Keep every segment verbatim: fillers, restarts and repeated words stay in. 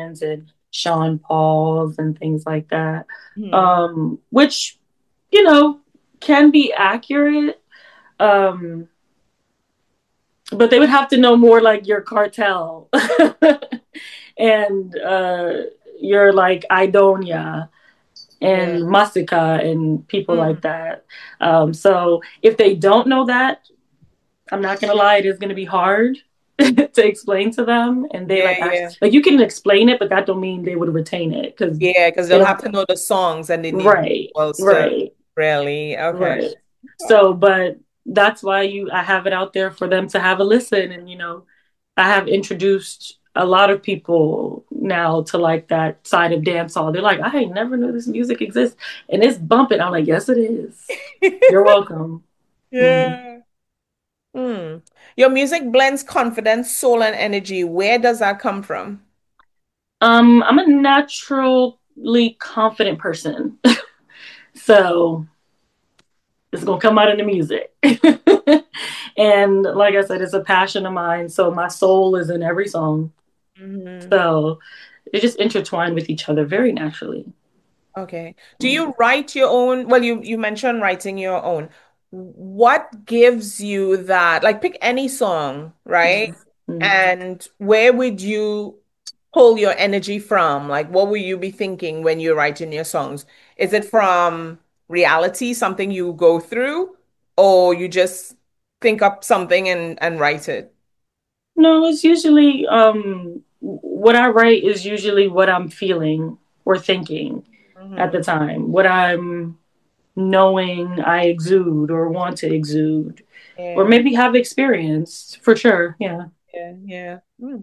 bands and Sean Paul's and things like that. Hmm. Um, which, you know, can be accurate. Um, but they would have to know more like your cartel and uh, your like Idonia Yeah. and Masika and people like Mm. that. Um, so if they don't know that, I'm not gonna lie, it is gonna be hard to explain to them. And they Yeah, like yeah. actually like you can explain it, but that don't mean they would retain it because Yeah, because they they'll have don't. to know the songs and they need Right, visuals to right, really. Okay. right. So, but that's why you I have it out there for them to have a listen. And you know, I have introduced a lot of people now to like that side of dancehall. They're like, I never knew this music exists, and it's bumping. I'm like, yes, it is. You're welcome. Mm-hmm. Yeah. Hmm. Your music blends confidence, soul, and energy. Where does that come from? Um, I'm a naturally confident person, so it's gonna come out in the music. And like I said, it's a passion of mine. So my soul is in every song. Hmm. So they just intertwine with each other very naturally. Okay. Do you write your own? Well, you you mentioned writing your own. What gives you that? Like, pick any song, right? Mm-hmm. And where would you pull your energy from? Like, what will you be thinking when you're writing your songs? Is it from reality, something you go through, or you just think up something and and write it? No, it's usually um what I write is usually what I'm feeling or thinking at Hmm. the time. What I'm knowing I exude or want to exude. Or Yeah, maybe have experienced for sure. Yeah. yeah, yeah. Hmm.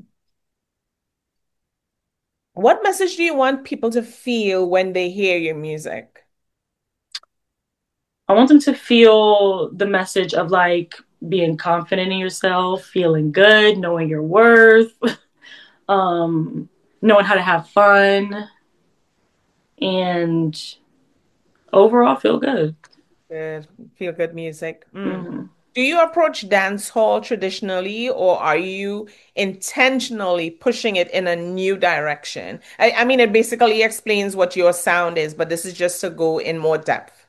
What message do you want people to feel when they hear your music? I want them to feel the message of like being confident in yourself, feeling good, knowing your worth, um, knowing how to have fun, and overall feel good. Good, feel good music. Mm. Mm-hmm. Do you approach dance hall traditionally, or are you intentionally pushing it in a new direction? I, I mean, it basically explains what your sound is, but this is just to go in more depth.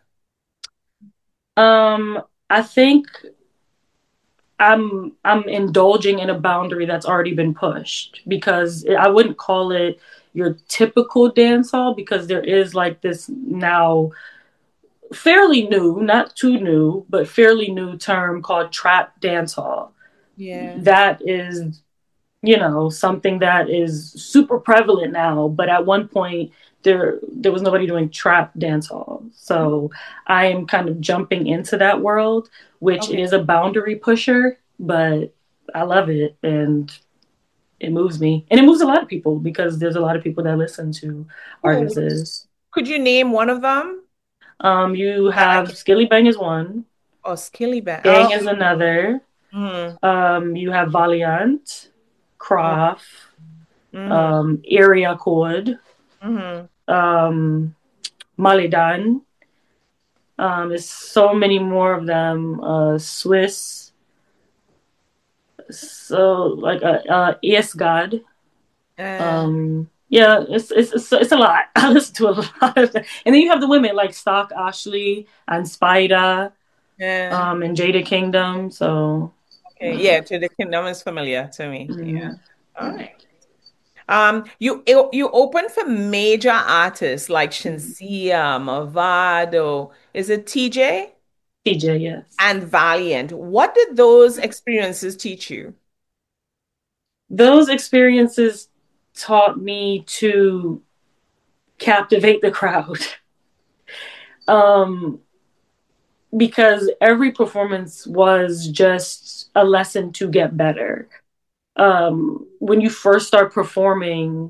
Um, I think I'm I'm indulging in a boundary that's already been pushed because I wouldn't call it your typical dance hall because there is like this now fairly new, not too new, but fairly new term called trap dance hall. Yeah. That is, you know, something that is super prevalent now, but at one point there there was nobody doing trap dance hall. So I am kind of jumping into that world, which it Okay. is a boundary pusher, but I love it and it moves me. And it moves a lot of people because there's a lot of people that listen to Cool. artists. Could you name one of them? Um, you That I have can. Skilly Bang is one, Oh, Skilly Bang. Oh. Gang is another. Mm, Um, you have Valiant, mm, Croft, mm, um, Area Code, mm. um, Malidan. Um, there's so many more of them. Uh, Swiss, so like uh, uh Yes God. Uh, Um, yeah, it's, it's it's it's a lot. I listen to a lot of them. And then you have the women like Stock Ashley and Spider, yeah. um, and Jada Kingdom. So Okay. uh, Yeah, to the kingdom is familiar to me. Yeah. mm, All right. Um, you you open for major artists like mm. Shinsia, Mavado, is it T J? T J, yes. And Valiant. What did those experiences teach you? Those experiences taught me to captivate the crowd. Um, because every performance was just a lesson to get better. Um, when you first start performing,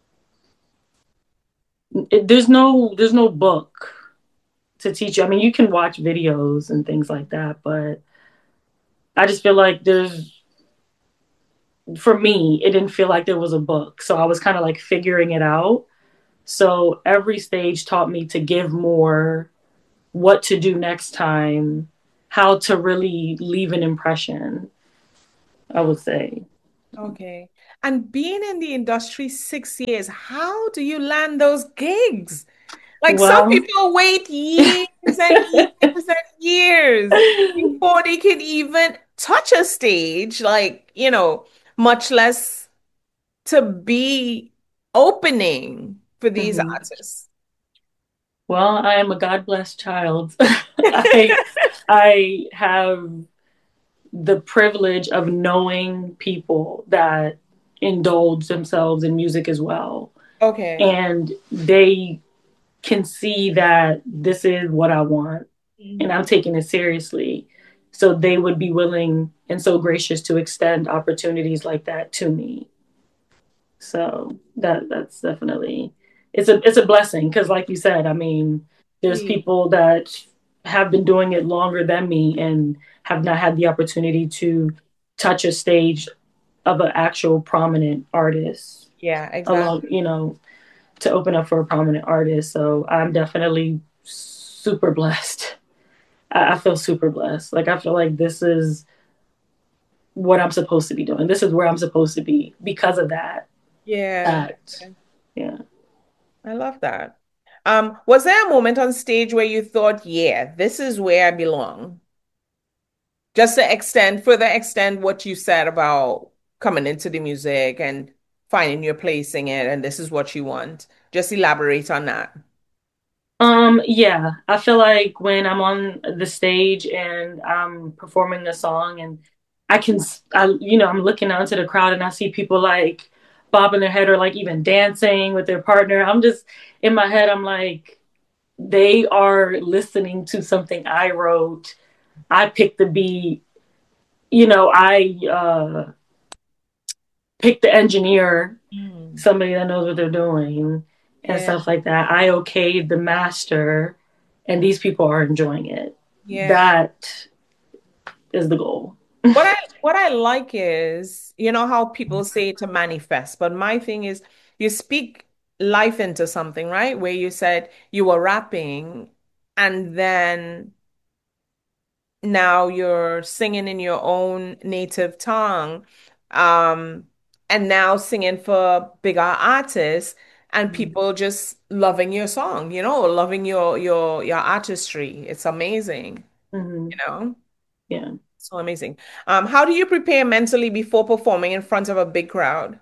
it, there's no there's no book to teach you. I mean, you can watch videos and things like that, but I just feel like there's for me, it didn't feel like there was a book. So I was kind of like figuring it out. So every stage taught me to give more, what to do next time, how to really leave an impression, I would say. Okay. And being in the industry six years, how do you land those gigs? Like some Well, people wait years and years and years before they can even touch a stage, like, you know, much less to be opening for these mhm. artists. Well, I am a God blessed child. I I have the privilege of knowing people that indulge themselves in music as well. Okay. And they can see that this is what I want and I'm Mhm. taking it seriously. So they would be willing and so gracious to extend opportunities like that to me. So that that's definitely it's a it's a blessing because like you said, I mean, there's Sweet. people that have been doing it longer than me and have not had the opportunity to touch a stage of an actual prominent artist Yeah, along, exactly. you know, to open up for a prominent artist. So I'm definitely super blessed. I, I feel super blessed. Like I feel like this is what I'm supposed to be doing. This is where I'm supposed to be because of that Yeah. act. Yeah. I love that. Um, was there a moment on stage where you thought, yeah, this is where I belong? Just to extend, further extend what you said about coming into the music and finding your place in it, and this is what you want. Just elaborate on that. Um, yeah, I feel like when I'm on the stage and I'm performing a song and I can, I, you know, I'm looking out into the crowd and I see people like bobbing their head or like even dancing with their partner. I'm just in my head, I'm like, they are listening to something I wrote. I picked the beat, you know, I uh, picked the engineer, Mm. somebody that knows what they're doing and Yeah, stuff like that. I okayed the master, and these people are enjoying it. yeah. That is the goal. What I what I like is, you know how people say to manifest, but my thing is you speak life into something, right? Where you said you were rapping and then now you're singing in your own native tongue, um, and now singing for bigger artists and Mm-hmm. people just loving your song, you know, loving your your your artistry. It's amazing, Mm-hmm. you know. Yeah. So amazing. Um, how do you prepare mentally before performing in front of a big crowd?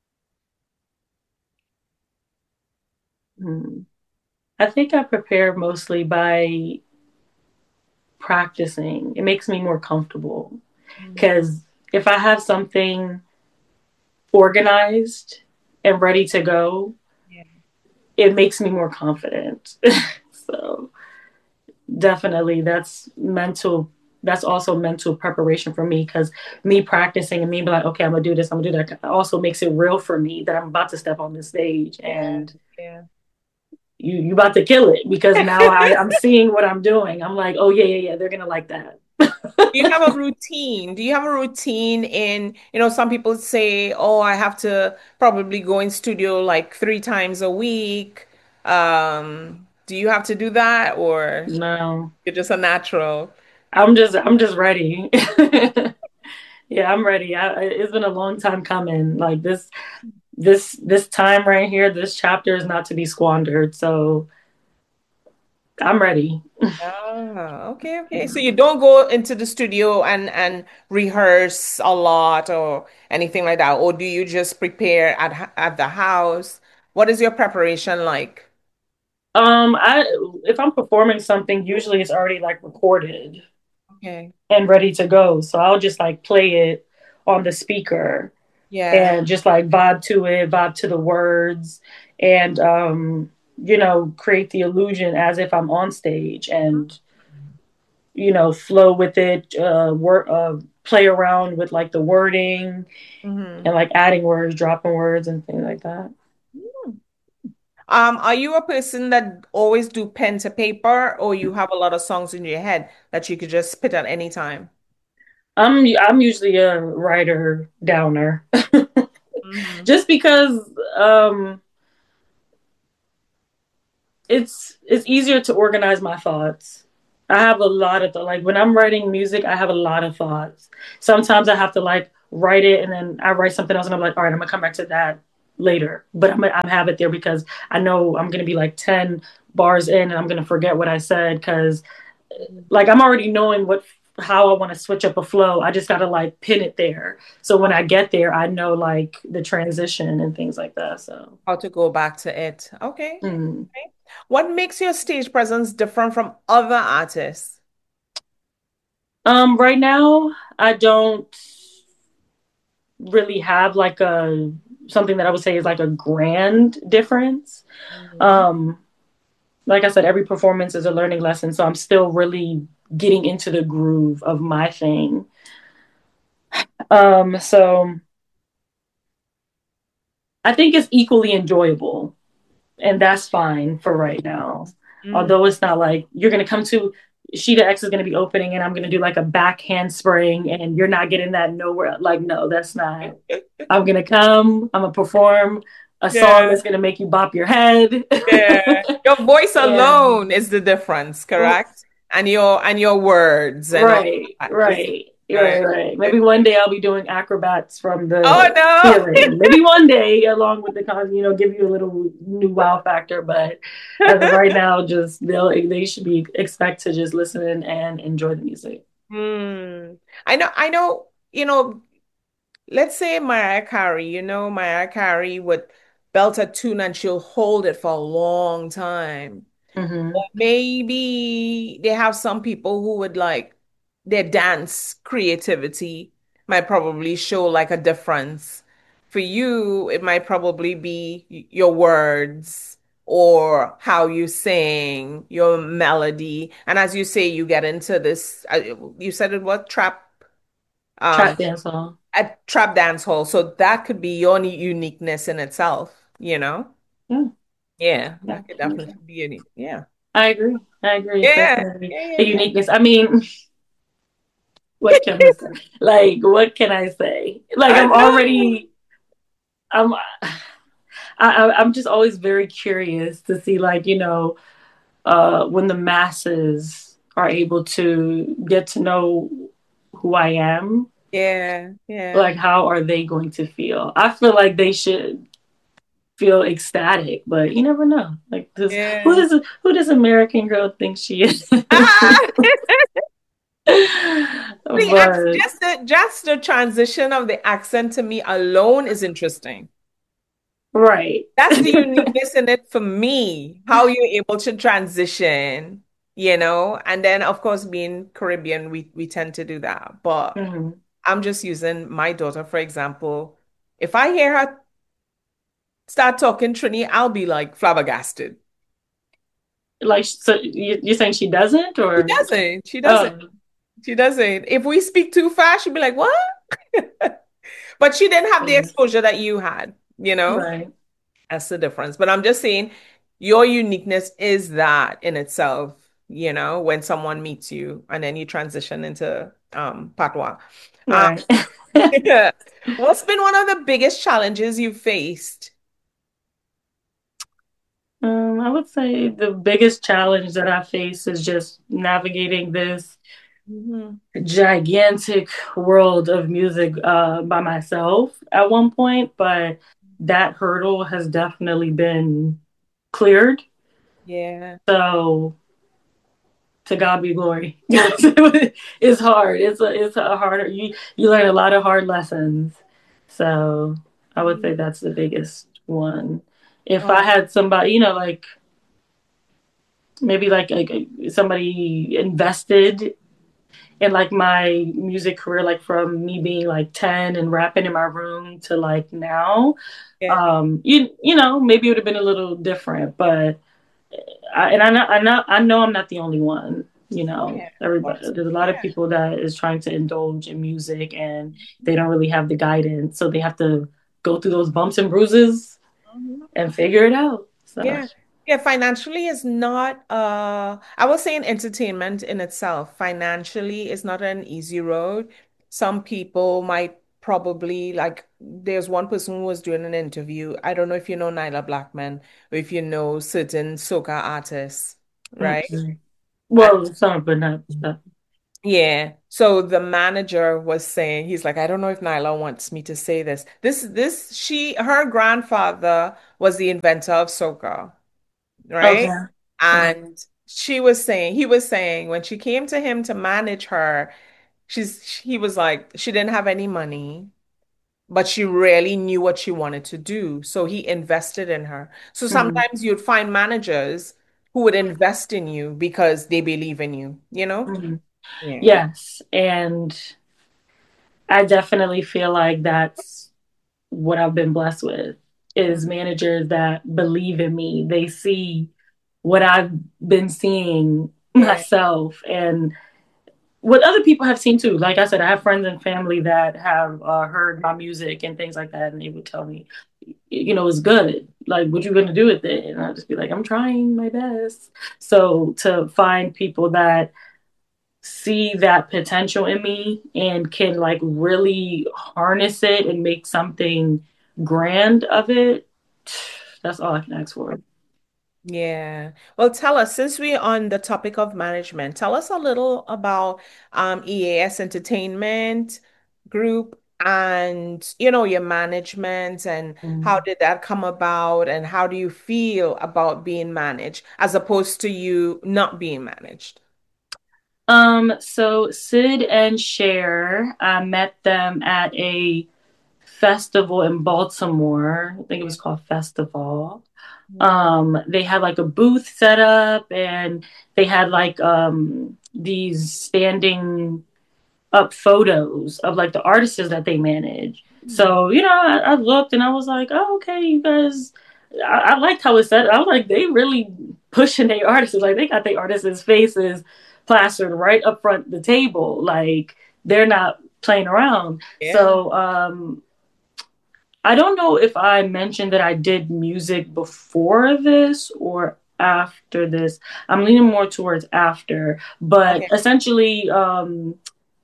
Mm-hmm. I think I prepare mostly by practicing. It makes me more comfortable Mm. because if I have something organized and ready to go, Yeah. it makes me more confident. So definitely that's mental that's also mental preparation for me because me practicing and me be like, okay, I'm gonna do this, I'm gonna do that also makes it real for me that I'm about to step on the stage Yeah, and yeah. you you about to kill it because now I, I'm seeing what I'm doing. I'm like, oh yeah, yeah, yeah, they're gonna like that. Do you have a routine? Do you have a routine in, you know, some people say, oh, I have to probably go in studio like three times a week. Um, do you have to do that or No. you're just a natural? I'm just I'm just ready. Yeah, I'm ready. I, it's been a long time coming. Like this this this time right here, this chapter is not to be squandered. So I'm ready. Ah, okay, okay. Yeah. So you don't go into the studio and and rehearse a lot or anything like that, or do you just prepare at h- at the house? What is your preparation like? Um, I if I'm performing something, usually it's already like recorded Okay. and ready to go. So I'll just like play it on the speaker Yeah. and just like vibe to it, vibe to the words, and um, you know, create the illusion as if I'm on stage and you know, flow with it, uh, work, uh, play around with like the wording Hmm. and like adding words, dropping words, and things like that. Um, are you a person that always do pen to paper, or you have a lot of songs in your head that you could just spit at any time? I'm I'm usually a writer downer, Hmm. just because um, it's it's easier to organize my thoughts. I have a lot of th- like when I'm writing music, I have a lot of thoughts. Sometimes I have to like write it, and then I write something else, and I'm like, all right, I'm gonna come back to that later. But I'm gonna, I'm have it there because I know I'm gonna be like ten bars in, and I'm gonna forget what I said because like I'm already knowing what how I want to switch up a flow. I just gotta like pin it there. So when I get there, I know like the transition and things like that. So How to go back to it. Okay. mm. Okay. What makes your stage presence different from other artists? um, right now I don't really have like a something that I would say is like a grand difference. Mhm. Um, like I said, every performance is a learning lesson, so I'm still really getting into the groove of my thing. Um, so I think it's equally enjoyable, and that's fine for right now. Mm. Although it's not like you're gonna come to Sheeta X is gonna be opening, and I'm gonna do like a backhand spring, and you're not getting that nowhere. Like, no, that's not. I'm gonna come. I'm gonna perform a song Yeah, that's gonna make you bop your head. yeah. Your voice and alone is the difference, correct? And your and your words and all right, that. Is right, right, right. right. Maybe one day I'll be doing acrobats from Oh the no. ceiling. Maybe one day, along with the con, you know, give you a little new wow factor. But as of right now, just they'll they should be expect to just listen and enjoy the music. Hmm. I know, I know, you know, let's say Mariah Carey, you know, Mariah Carey would belt a tune and she'll hold it for a long time. Hmm. Maybe they have some people who would like their dance creativity might probably show like a difference. For you, it might probably be y- your words or how you sing, your melody. And as you say, you get into this, uh, you said it was trap, Trap um, dance song. a trap dance hall. So that could be your uniqueness in itself, you know? Yeah, Yeah, yeah, that could okay. definitely be unique. Yeah. I agree. I agree. It's Yeah, definitely yeah, a yeah, yeah. uniqueness. I mean, what can I say? Like, what can I say? Like, I I'm know. already. I'm. I, I'm just always very curious to see, like, you know, uh, when the masses are able to get to know who I am, Yeah, yeah, like, how are they going to feel? I feel like they should feel ecstatic, but you never know. Like, this, who yeah. does who does American Girl think she is? Ah! The ac- But just the just the transition of the accent to me alone is interesting. right, That's the uniqueness in it for me. How you're able to transition, you know, and then of course being Caribbean, we we tend to do that. But hmm I'm just using my daughter for example. If I hear her start talking Trini, I'll be like flabbergasted. like, so you, you're saying she doesn't, She or doesn't. She doesn't. oh, She doesn't. If we speak too fast, she'd be like, "What?" But she didn't have the yeah, exposure that you had, you know? right, That's the difference. But I'm just saying your uniqueness is that in itself, you know, when someone meets you and then you transition into um patois. Um, right. yeah. What's been one of the biggest challenges you've faced? Um, I would say the biggest challenge that I face is just navigating this Mhm. gigantic world of music uh, by myself at one point, but that hurdle has definitely been cleared. Yeah. So to God be glory. It's hard. It's a it's a harder. You you learn a lot of hard lessons. So I would say that's the biggest one. If I Oh, had somebody, you know, like maybe like like somebody invested in like my music career, like from me being like ten and rapping in my room to like now, yeah. um you you know, maybe it would have been a little different. But I, and I know I know I know I'm not the only one. You know, Yeah. Of everybody, course. there's a lot of Yeah. people that is trying to indulge in music, and they don't really have the guidance, so they have to go through those bumps and bruises Mhm. and figure it out. So Yeah. Yeah, financially is not uh I was saying entertainment in itself. Financially is not an easy road. Some people might probably like there's one person who was doing an interview. I don't know if you know Nyla Blackman or if you know certain soca artists, right? mm-mm. And Well, some, but not stuff. Yeah. So the manager was saying, he's like, I don't know if Nyla wants me to say this. This, this, she, her grandfather was the inventor of soca, right? Okay. Okay. And she was saying, he was saying when she came to him to manage her, she's, he was like, she didn't have any money, but she really knew what she wanted to do. So he invested in her. So Mhm. sometimes you'd find managers who would invest in you because they believe in you, you know? Mhm. Yeah. Yes, and I definitely feel like that's what I've been blessed with is managers that believe in me. They see what I've been seeing Yeah. myself and what other people have seen too. Like I said, I have friends and family that have uh, heard my music and things like that, and they would tell me, you know, it's good. Like, what you gonna do with it? And I'll just be like, I'm trying my best. So to find people that see that potential in me and can like really harness it and make something grand of it, that's all I can ask for. Yeah. Well, tell us, since we're on the topic of management, tell us a little about um, E A S Entertainment Group and, you know, your management and how Mm. did that come about and how do you feel about being managed as opposed to you not being managed? Um, so Sid and Cher, I met them at a festival in Baltimore. I think it was called Festival. Um, they had like a booth set up and they had like um these standing up photos of like the artists that they manage. Mhm. So, you know, I, I looked and I was like, oh, okay, you guys, I, I liked how it said. I was like, they really pushing their artists. Like, they got their artists' faces plastered right up front the table. Like, they're not playing around. Yeah. So, um, I don't know if I mentioned that I did music before this or after this. I'm leaning more towards after, but Okay. essentially, um,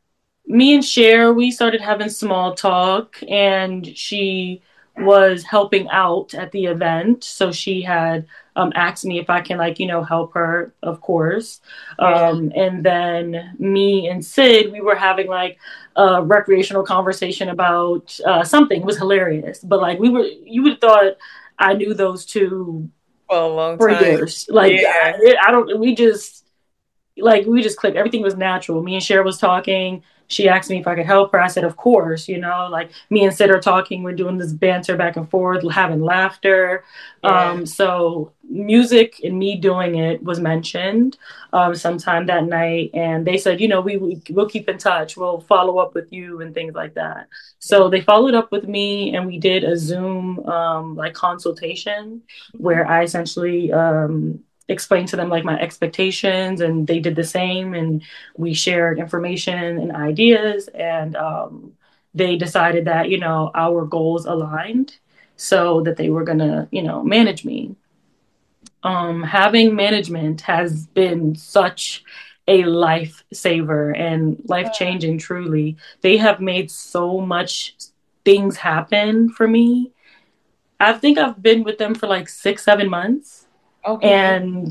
me and Cher, we started having small talk, and she was helping out at the event. So she had um, asked me if I can, like, you know, help her, of course. Yeah. Um, and then me and Sid, we were having like a recreational conversation about uh, something. It was hilarious, but like we were, you would have thought I knew those two For a long for time. years. Like Yeah. I, I don't, we just like we just clicked. Everything was natural. Me and Cher was talking. She asked me if I could help her. I said, of course, you know, like me and Sid are talking. We're doing this banter back and forth, having laughter. Yeah. Um, so music and me doing it was mentioned um, sometime that night. And they said, you know, we, we, we'll keep in touch. We'll follow up with you and things like that. So they followed up with me and we did a Zoom um, like consultation Mhm. where I essentially um, explained to them like my expectations and they did the same and we shared information and ideas and um, they decided that you know our goals aligned so that they were gonna you know manage me. Um, having management has been such a lifesaver and life changing truly. They have made so much things happen for me. I think I've been with them for like six seven months Okay. and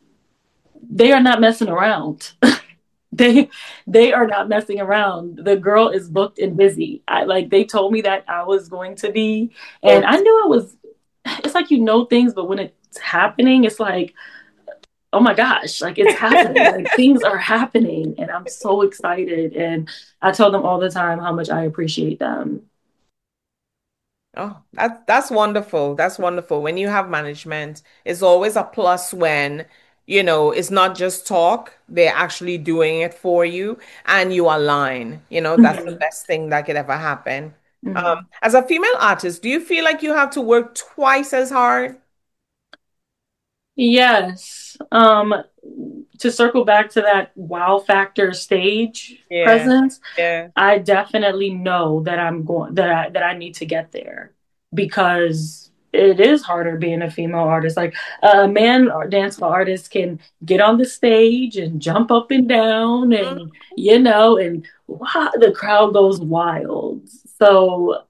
they are not messing around. they they are not messing around. The girl is booked and busy. I like they told me that I was going to be, and I Booked. knew I was. It's like you know things, but when it's happening, it's like, oh my gosh, like it's happening. Like things are happening, and I'm so excited. And I tell them all the time how much I appreciate them. Oh, that that's wonderful. That's wonderful. When you have management, it's always a plus when, you know, it's not just talk, they're actually doing it for you and you align. You know, that's the Mhm. best thing that could ever happen. Um, Mhm. as a female artist, do you feel like you have to work twice as hard? Yes. Um, to circle back to that wow factor stage Yeah, presence, yeah. I definitely know that I'm going that I that I need to get there because it is harder being a female artist. Like a man or dancehall artist can get on the stage and jump up and down Mhm. and you know and wow, the crowd goes wild. So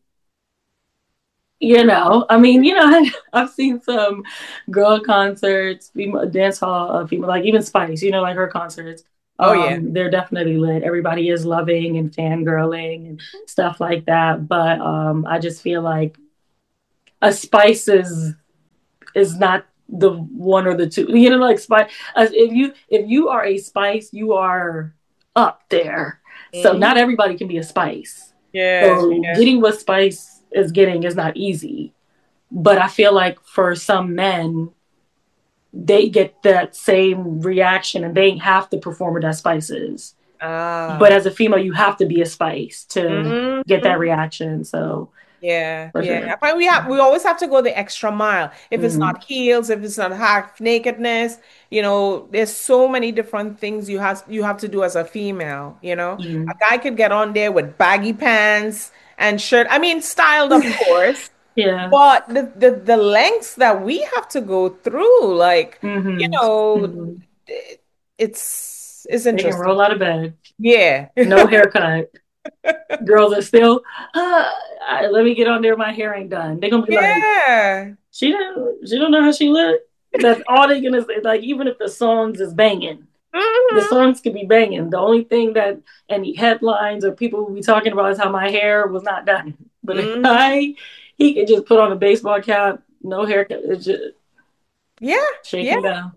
you know, I mean, you know, I, I've seen some girl concerts, female dance hall, uh, female like even Spice, you know, like her concerts. Oh yeah. Um, they're definitely lit. Everybody is loving and fangirling and stuff like that. But um, I just feel like a spice is is not the one or the two. You know, like spice. As if you if you are a spice, you are up there. So Hmm. not everybody can be a spice. Yeah, So yeah. getting what spice is getting is not easy. But I feel like for some men, they get that same reaction and they have to perform with that spice is. But Ah. as a female, you have to be a spice to get that Hmm. reaction. So Yeah, for yeah. sure. I find we have we always have to go the extra mile. If it's Mm-hmm. not heels, if it's not half nakedness, you know, there's so many different things you have you have to do as a female, you know. A guy could get on there with baggy pants and shirt. I mean, styled, of course, Yeah. but the the, the lengths that we have to go through, like, you Mm-hmm. know, Mm-hmm. it, it's it's They can interesting. roll out of bed. Yeah. No haircut. Girls are still, uh, let me get on there. My hair ain't done. They're gonna be like, Yeah. she don't, she don't know how she look. That's all they're gonna say. Like even if the songs is banging, the Hmm. songs could be banging. The only thing that any headlines or people will be talking about is how my hair was not done. But if Hmm. I, he could just put on a baseball cap, no haircut, it's just Yeah. Yeah. shaking down.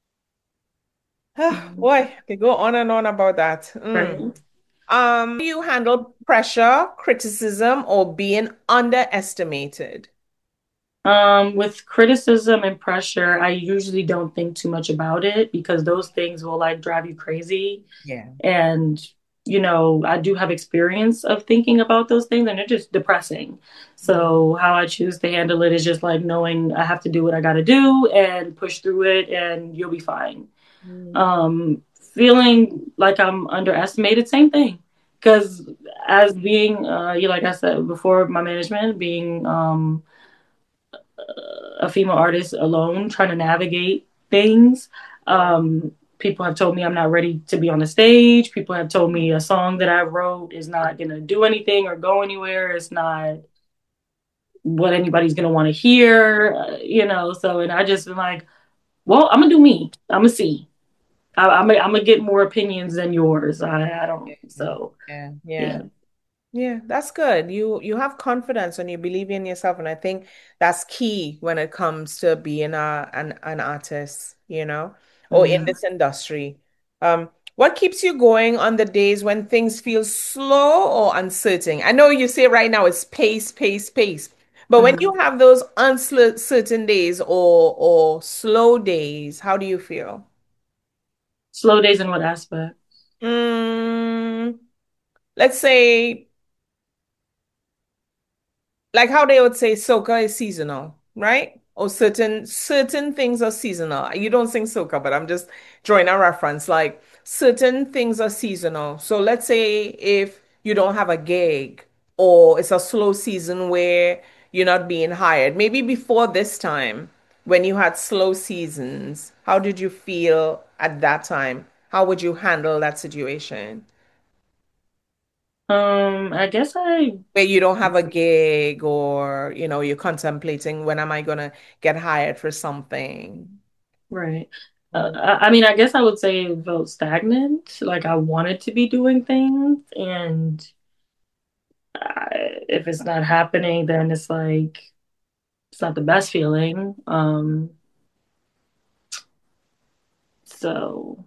Ah, Mhm. boy, I could go on and on about that. Mm. Right. Um, do you handle pressure, criticism, or being underestimated? Um, with criticism and pressure, I usually don't think too much about it because those things will like drive you crazy. Yeah. And, you know, I do have experience of thinking about those things and they're just depressing. Mm. So, how I choose to handle it is just like knowing I have to do what I got to do and push through it and you'll be fine. Mm. Um, feeling like I'm underestimated, same thing. Because as being, uh, you like I said before, my management being um, a female artist alone, trying to navigate things. Yeah. Um, people have told me I'm not ready to be on the stage. People have told me a song that I wrote is not going to do anything or go anywhere. It's not what anybody's going to want to hear, uh, you know. So, and I just been like, well, I'm going to do me. I'm going to see. I, I'm going I'm to get more opinions than yours. I, I don't. So, Yeah. Yeah. yeah. Yeah, that's good. You you have confidence and you believe in yourself, and I think that's key when it comes to being a an, an artist, you know, or in Mm-hmm. this industry. Um, what keeps you going on the days when things feel slow or uncertain? I know you say right now it's pace, pace, pace, but when you Mm-hmm. have those uncertain days or or slow days, how do you feel? Slow days in what aspect? Mm, let's say like how they would say soca is seasonal, right? Or certain certain things are seasonal. You don't sing soca, but I'm just drawing a reference. Like certain things are seasonal. So let's say if you don't have a gig or it's a slow season where you're not being hired, maybe before this time when you had slow seasons, how did you feel at that time? How would you handle that situation? Um, I guess I Where you don't have a gig or, you know, you're contemplating when am I gonna get hired for something? right. Uh, Mm. I I mean, I guess I would say it felt stagnant. Like I wanted to be doing things, and I, if it's not happening, then it's like it's not the best feeling. Um, so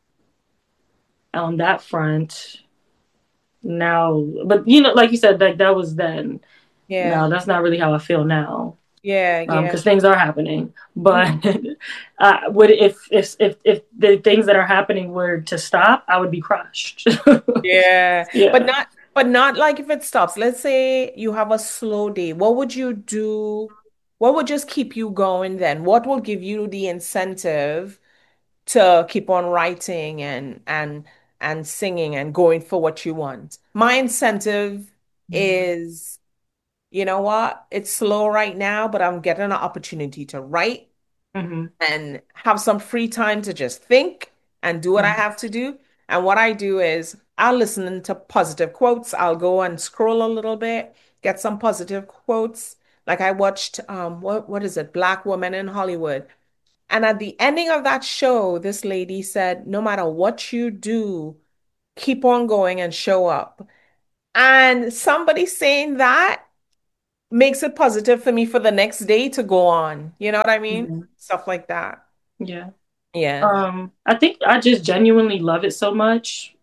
on that front, now, but you know, like you said, like that was then. Yeah, No, that's not really how I feel now. yeah, Um, yeah. because things are happening. Mm. But uh, would if if if if the things that are happening were to stop, I would be crushed. Yeah. But Yeah. not but not like if it stops. Let's say you have a slow day. What would you do? What would just keep you going then? What will give you the incentive to keep on writing and and and singing and going for what you want? My incentive is you know what? It's slow right now, but I'm getting an opportunity to write Hmm. and have some free time to just think and do what I Hmm. have to do. And what I do is I'll listen to positive quotes. I'll go and scroll a little bit, get some positive quotes. Like I watched um what what is it? Black Woman in Hollywood. And at the ending of that show, this lady said, no matter what you do, keep on going and show up. And somebody saying that makes it positive for me for the next day to go on. You know what I mean? Mhm. Stuff like that. Yeah. Yeah. Um, I think I just genuinely love it so much.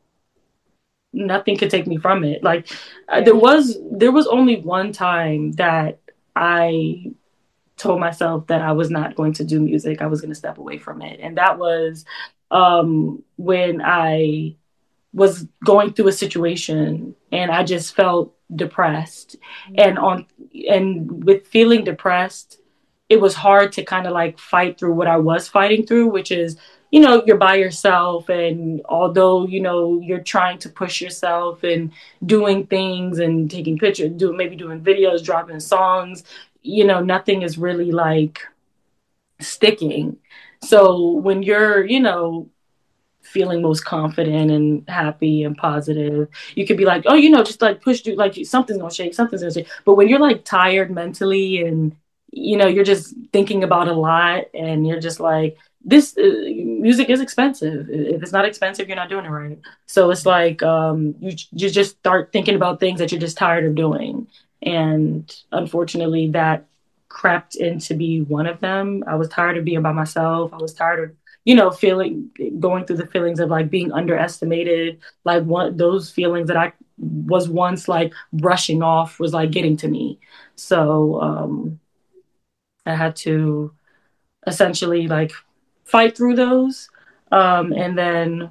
Nothing could take me from it. Like uh, there Yeah. was there was only one time that I told myself that I was not going to do music. I was going to step away from it. And that was um when I was going through a situation and I just felt depressed. And on and with feeling depressed, it was hard to kind of like fight through what I was fighting through, which is, you know, you're by yourself. And although, you know, you're trying to push yourself and doing things and taking pictures, do maybe doing videos, dropping songs, you know, nothing is really like sticking. So when you're, you know, feeling most confident and happy and positive, you could be like, oh, you know, just like push through, like something's gonna shake, something's gonna shake. But when you're like tired mentally and you know you're just thinking about a lot and you're just like, this uh, music is expensive. If it's not expensive, you're not doing it right. So it's like um, you you just start thinking about things that you're just tired of doing, and unfortunately, that crept in to be one of them. I was tired of being by myself. I was tired of you know, feeling going through the feelings of like being underestimated, like one those feelings that I was once like brushing off was like getting to me. So um I had to essentially like fight through those. Um and then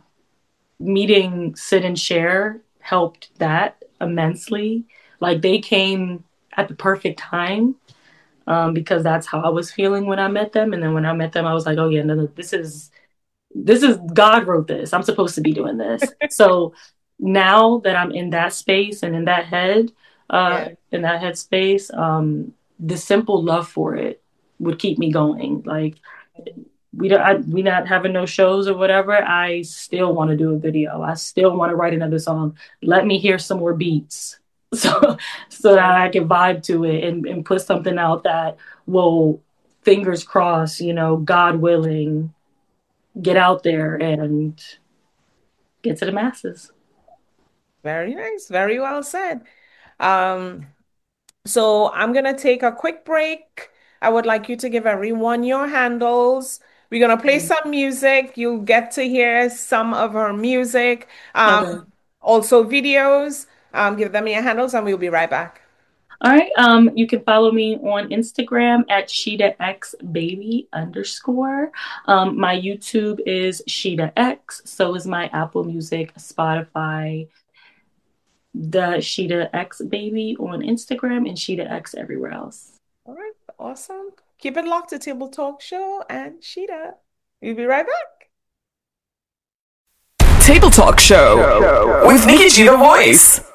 meeting Sid and Cher helped that immensely. Like they came at the perfect time um, because that's how I was feeling when I met them. And then when I met them, I was like, oh yeah, no, no, this is this is God wrote this. I'm supposed to be doing this. So now that I'm in that space and in that head, uh, Yeah. in that headspace, um, the simple love for it would keep me going. Like we don't, I, we not having no shows or whatever. I still want to do a video. I still want to write another song. Let me hear some more beats, so so that I can vibe to it and, and put something out that will, fingers crossed, you know, God willing, get out there and get to the masses. Very nice. Very well said. Um, so I'm gonna take a quick break. I would like you to give everyone your handles. We're gonna play some music. You'll get to hear some of her music, um, Okay. also videos. Um, give them your handles, and we'll be right back. All right. Um, you can follow me on Instagram at SheetaXBaby underscore. Um, my YouTube is SheetaX. So is my Apple Music, Spotify, the SheetaXBaby on Instagram and SheetaX everywhere else. All right, awesome. Keep it locked to Table Talk Show and Sheeta. We'll be right back. Table Talk Show with Nikki G the Voice.